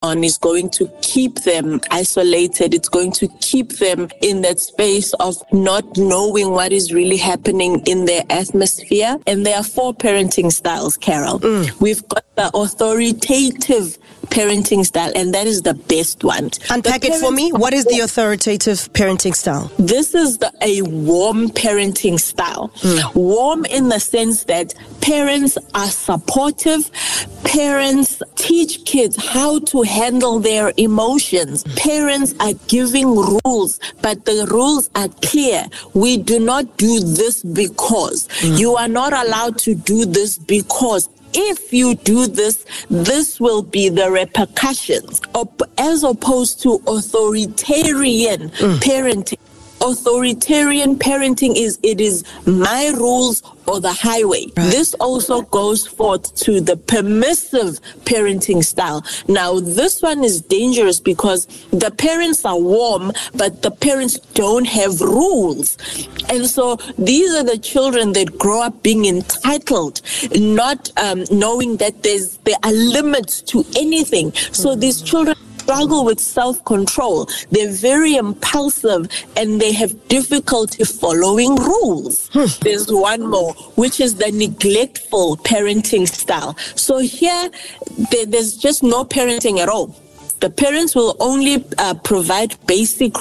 on is going to keep them isolated. It's going to keep them in that space of not knowing what is really happening in their atmosphere. And there are 4 parenting styles, Carol. We've got the authoritative parenting style, and that is the best one. Unpack it for me. What is the authoritative parenting style? This is a warm parenting style. Warm in the sense that parents are supportive. Parents teach kids how to handle their emotions. Parents are giving rules, but the rules are clear. We do not do this because. You are not allowed to do this because. If you do this, this will be the repercussions, as opposed to authoritarian parenting. Authoritarian parenting is my rules or the highway. Right. This also goes forth to the permissive parenting style. Now, this one is dangerous because the parents are warm, but the parents don't have rules. And so these are the children that grow up being entitled, not knowing that there are limits to anything. So these children struggle with self-control. They're very impulsive and they have difficulty following rules. There's one more, which is the neglectful parenting style. So here, there's just no parenting at all. The parents will only provide basic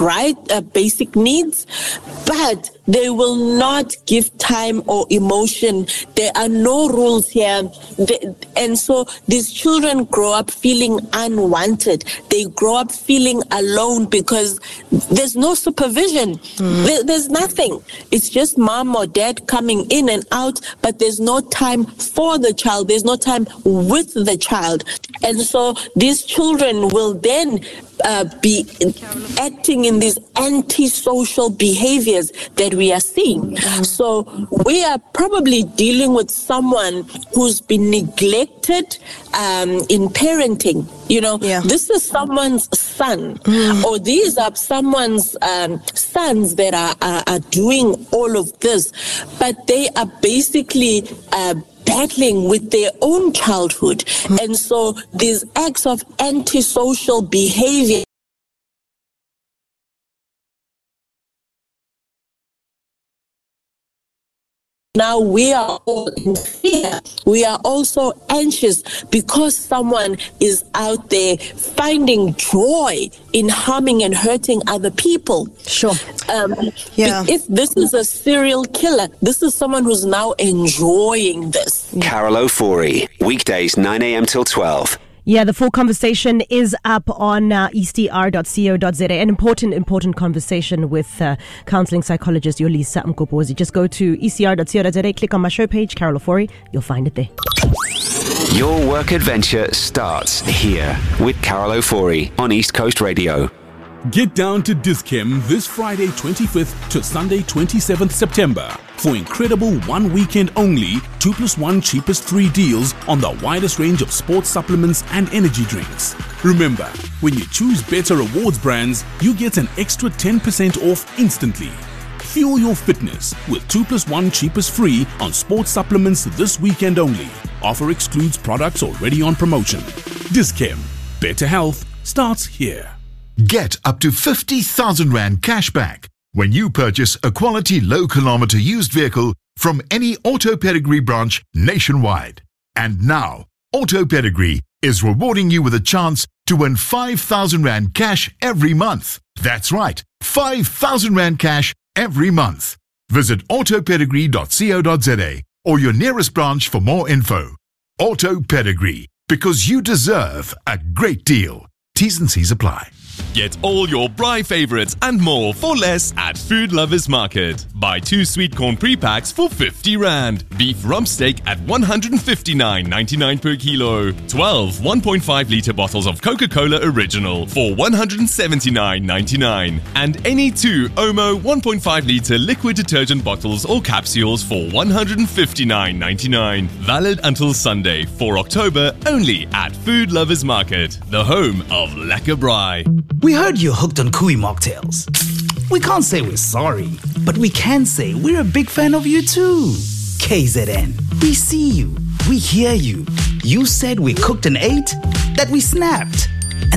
needs, but they will not give time or emotion. There are no rules here. And so these children grow up feeling unwanted. They grow up feeling alone because there's no supervision. There's nothing. It's just mom or dad coming in and out, but there's no time for the child. There's no time with the child. And so these children will then be acting in these antisocial behaviors that we are seeing. So we are probably dealing with someone who's been neglected in parenting. You know, this is someone's son, or these are someone's sons that are doing all of this, but they are basically battling with their own childhood. And so these acts of antisocial behavior now we are all in fear. We are also anxious because someone is out there finding joy in harming and hurting other people. Sure. If this is a serial killer, this is someone who's now enjoying this. Carol Ofori, weekdays 9 a.m. till 12. Yeah, the full conversation is up on ecr.co.za. An important conversation with counseling psychologist Yolisa Mkopozi. Just go to ecr.co.za, click on my show page, Carol Ofori. You'll find it there. Your work adventure starts here with Carol Ofori on East Coast Radio. Get down to Dis-Chem this Friday 25th to Sunday 27th September for incredible one weekend only 2+1 cheapest 3 deals on the widest range of sports supplements and energy drinks. Remember, when you choose Better Rewards brands, you get an extra 10% off instantly. Fuel your fitness with 2+1 cheapest free on sports supplements this weekend only. Offer excludes products already on promotion. Dis-Chem. Better health starts here. Get up to 50,000 Rand cash back when you purchase a quality low-kilometer used vehicle from any Auto Pedigree branch nationwide. And now, Auto Pedigree is rewarding you with a chance to win 5,000 Rand cash every month. That's right, 5,000 Rand cash every month. Visit autopedigree.co.za or your nearest branch for more info. Auto Pedigree, because you deserve a great deal. T's and C's apply. Get all your Braai favorites and more for less at Food Lovers Market. Buy 2 sweet corn pre-packs for 50 Rand. Beef rump steak at 159.99 per kilo. 12 1.5 litre bottles of Coca-Cola Original for 179.99. And any 2 Omo 1.5 litre liquid detergent bottles or capsules for 159.99. Valid until Sunday, 4 October, only at Food Lovers Market, the home of lekker braai. We heard you're hooked on Kui mocktails. We can't say we're sorry, but we can say we're a big fan of you too. KZN, we see you, we hear you. You said we cooked and ate, that we snapped.